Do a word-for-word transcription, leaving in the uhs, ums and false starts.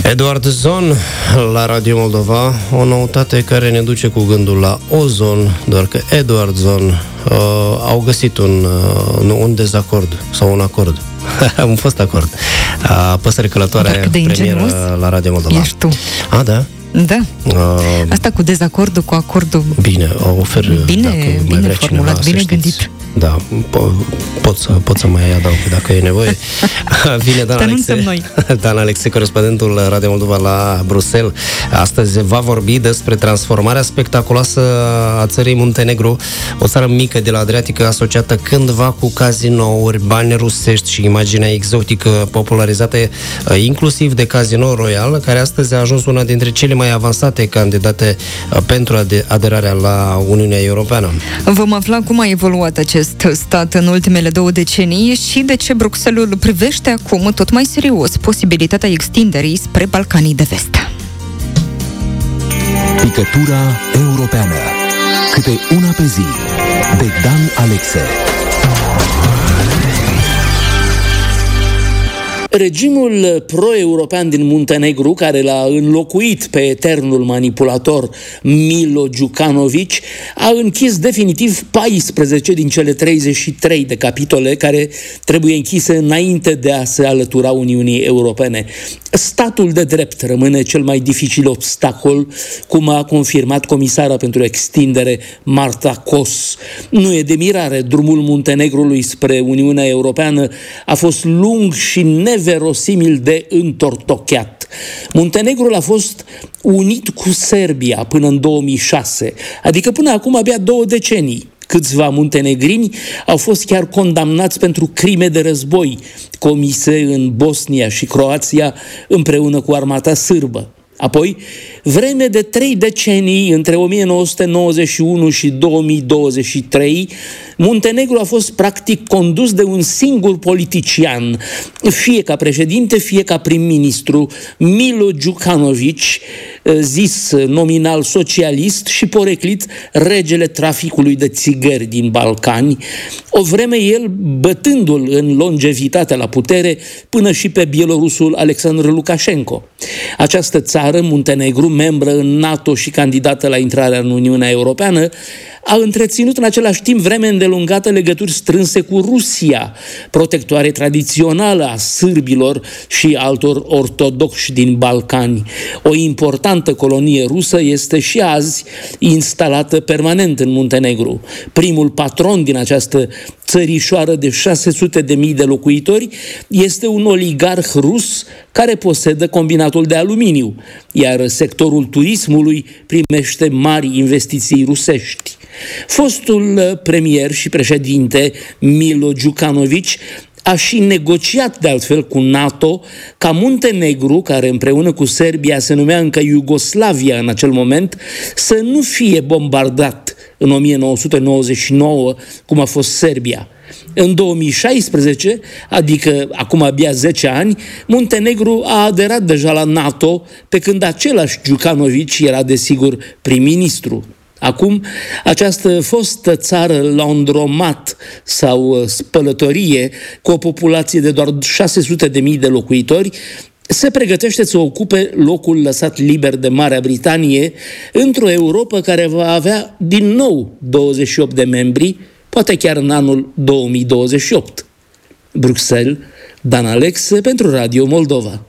Eduard Zon la Radio Moldova, o noutate care ne duce cu gândul la ozon, doar că Eduard Zon uh, au găsit un, uh, un dezacord sau un acord. Un fost acord. Uh, Păsări călătoare premieră la Radio Moldova. Ești tu. A, da? Da. Uh, Asta cu dezacordul, cu acordul. Bine, ofer. Bine, bine formulat, bine gândit. Da, po- pot, să, pot să mai adaug dacă e nevoie. Vine Dan Alexe, noi. Dan Alexe, corespondentul Radio Moldova la Bruxelles. Astăzi va vorbi despre transformarea spectaculoasă a țării Muntenegru, o țară mică de la Adriatică, asociată cândva cu cazinouri, bani rusești și imaginea exotică popularizată inclusiv de Casino Royal, care astăzi a ajuns una dintre cele mai avansate candidate pentru aderarea la Uniunea Europeană. Vom afla cum a evoluat acest stat în ultimele două decenii și de ce Bruxelles privește acum tot mai serios posibilitatea extinderii spre Balcanii de Vest. Picătura europeană. Câte una pe zi. De Dan Alexe. Regimul pro-european din Muntenegru, care l-a înlocuit pe eternul manipulator Milo Đukanović, a închis definitiv paisprezece din cele treizeci și trei de capitole care trebuie închise înainte de a se alătura Uniunii Europene. Statul de drept rămâne cel mai dificil obstacol, cum a confirmat comisara pentru extindere Marta Kos. Nu e de mirare, drumul Muntenegrului spre Uniunea Europeană a fost lung și neverosimil de întortocheat. Muntenegrul a fost unit cu Serbia până în două mii șase, adică până acum abia două decenii. Câțiva muntenegrini au fost chiar condamnați pentru crime de război comise în Bosnia și Croația împreună cu armata sârbă. Apoi, vreme de trei decenii, între o mie nouă sute nouăzeci și unu și două mii douăzeci și trei, Muntenegru a fost practic condus de un singur politician, fie ca președinte, fie ca prim-ministru, Milo Đukanović, zis nominal socialist și poreclit regele traficului de țigări din Balcani, o vreme el bătându-l în longevitate la putere până și pe bielorusul Alexandru Lukashenko. Această țară, Muntenegru, membră în NATO și candidată la intrarea în Uniunea Europeană, a întreținut în același timp vreme îndelungată legături strânse cu Rusia, protectoare tradițională a sârbilor și altor ortodoxi din Balcani. O importantă colonie rusă este și azi instalată permanent în Muntenegru. Primul patron din această țărișoară de șase sute de mii de locuitori este un oligarh rus care posedă combinatul de aluminiu, iar sectorul turismului primește mari investiții rusești. Fostul premier și președinte Milo Đukanović a și negociat de altfel cu NATO ca Muntenegru, care împreună cu Serbia se numea încă Iugoslavia în acel moment, să nu fie bombardat în o mie nouă sute nouăzeci și nouă, cum a fost Serbia. În două mii șaisprezece, adică acum abia zece ani, Muntenegru a aderat deja la NATO, pe când același Đukanović era desigur prim-ministru. Acum, această fostă țară laundromat sau spălătorie, cu o populație de doar șase sute de mii de locuitori, se pregătește să ocupe locul lăsat liber de Marea Britanie într-o Europă care va avea din nou douăzeci și opt de membri, poate chiar în anul două mii douăzeci și opt. Bruxelles, Dan Alexe pentru Radio Moldova.